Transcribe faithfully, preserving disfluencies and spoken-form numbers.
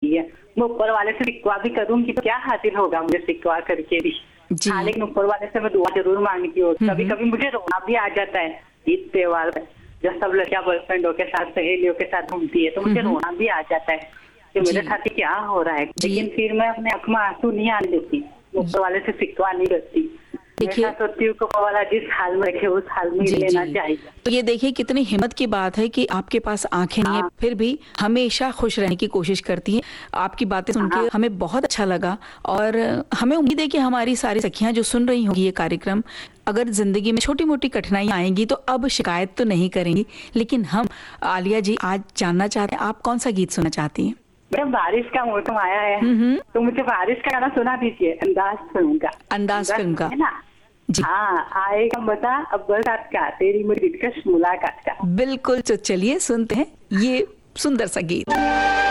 ढूंढती है। मैं ऊपर वाले से शिकवा भी करूंगी तो क्या हासिल होगा मुझे शिकवा करके भी। हाँ, लेकिन ऊपर वाले से मैं दुआ जरूर मांगती हूँ। कभी कभी मुझे रोना भी आ जाता है ईद त्योहार में, जब सब लड़कियां बॉयफ्रेंडों के साथ सहेलियों के साथ घूमती है तो मुझे रोना भी आ जाता है कि मेरे साथ क्या हो रहा है। लेकिन फिर मैं अपने आंख में आंसू नहीं आने देती, ऊपर वाले से शिकवा नहीं करती। देखिए वाला जिस हाल में रखे उस हाल में लेना चाहिए। तो ये देखिए कितनी हिम्मत की बात है कि आपके पास आंखें नहीं है, फिर भी हमेशा खुश रहने की कोशिश करती है। आपकी बातें सुन के हमें बहुत अच्छा लगा और हमें उम्मीद है कि हमारी सारी सखियां जो सुन रही होंगी ये कार्यक्रम, अगर जिंदगी में छोटी मोटी कठिनाइयां आएंगी तो अब शिकायत तो नहीं करेंगी। लेकिन हम आलिया जी आज जानना चाहते हैं आप कौन सा गीत सुनना चाहती हैं? मैडम बारिश का मौसम आया है तो मुझे बारिश का गाना सुना दीजिए, अंदाज फिल्म का। अंदाज फिल्म का है ना जी। हाँ, आएगा मजा अब बरसात का, तेरी मेरी दिलकश मुलाकात का। बिल्कुल, तो चलिए सुनते हैं ये सुंदर सा गीत।